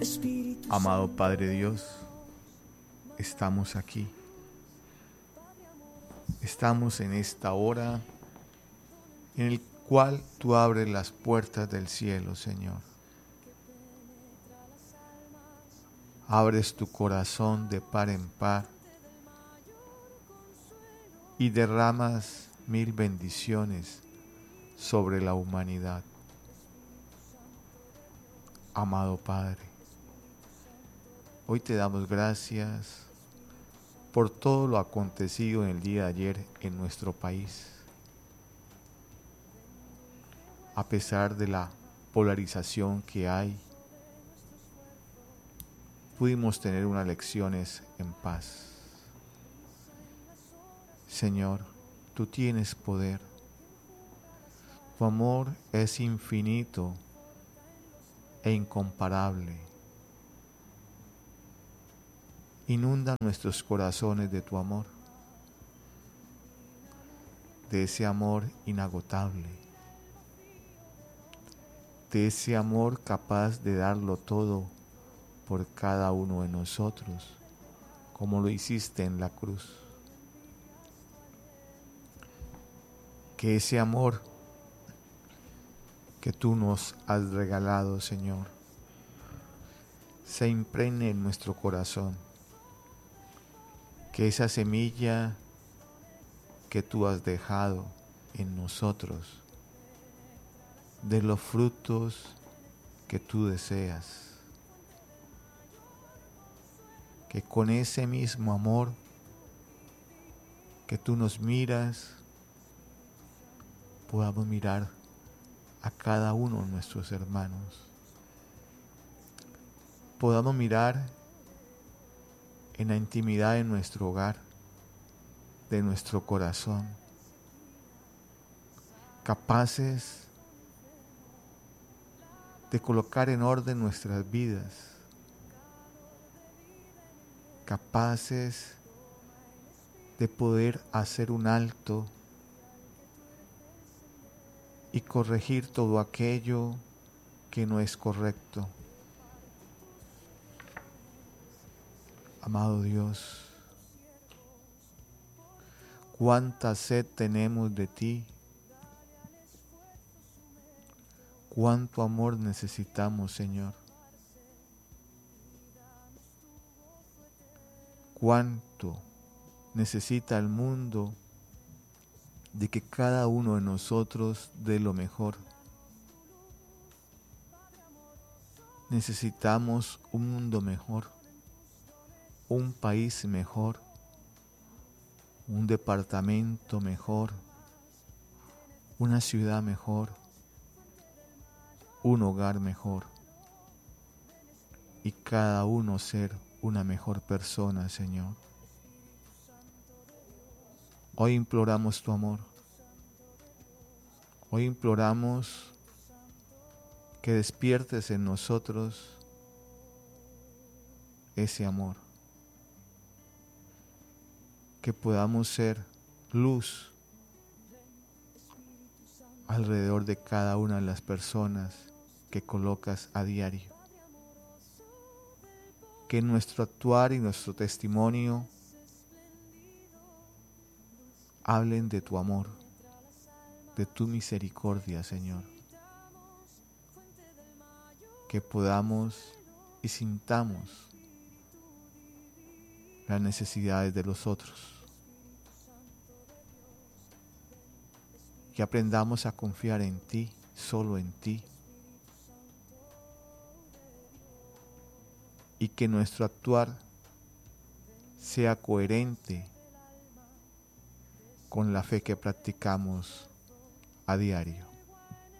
Amado Padre Dios, estamos aquí. Estamos en esta hora en el cual tú abres las puertas del cielo, Señor. Abres tu corazón de par en par y derramas 1000 bendiciones sobre la humanidad. Amado Padre, hoy te damos gracias por todo lo acontecido en el día de ayer en nuestro país. A pesar de la polarización que hay, pudimos tener unas elecciones en paz. Señor, tú tienes poder. Tu amor es infinito e incomparable. Inunda nuestros corazones de tu amor, de ese amor inagotable, de ese amor capaz de darlo todo por cada uno de nosotros, como lo hiciste en la cruz. Que ese amor que tú nos has regalado, Señor, se impregne en nuestro corazón. Que esa semilla que tú has dejado en nosotros dé los frutos que tú deseas. Que con ese mismo amor que tú nos miras, podamos mirar a cada uno de nuestros hermanos. Podamos mirar en la intimidad de nuestro hogar, de nuestro corazón, capaces de colocar en orden nuestras vidas, capaces de poder hacer un alto y corregir todo aquello que no es correcto. Amado Dios, cuánta sed tenemos de ti, cuánto amor necesitamos, Señor, cuánto necesita el mundo de que cada uno de nosotros dé lo mejor. Necesitamos un mundo mejor, un país mejor, un departamento mejor, una ciudad mejor, un hogar mejor y cada uno ser una mejor persona, Señor. Hoy imploramos tu amor. Hoy imploramos que despiertes en nosotros ese amor. Que podamos ser luz alrededor de cada una de las personas que colocas a diario. Que nuestro actuar y nuestro testimonio hablen de tu amor, de tu misericordia, Señor. Que podamos y sintamos las necesidades de los otros. Que aprendamos a confiar en ti, solo en ti. Y que nuestro actuar sea coherente con la fe que practicamos a diario.